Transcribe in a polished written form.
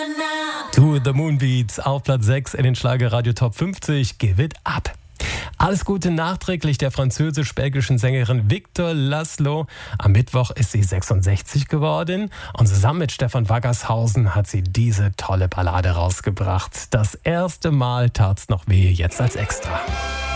To the Moonbeats auf Platz 6 in den Schlagerradio Top 50. Give it up. Alles Gute nachträglich der französisch-belgischen Sängerin Victor Laszlo. Am Mittwoch ist sie 66 geworden und zusammen mit Stefan Waggershausen hat sie diese tolle Ballade rausgebracht. Das erste Mal tat's noch weh, jetzt als Extra.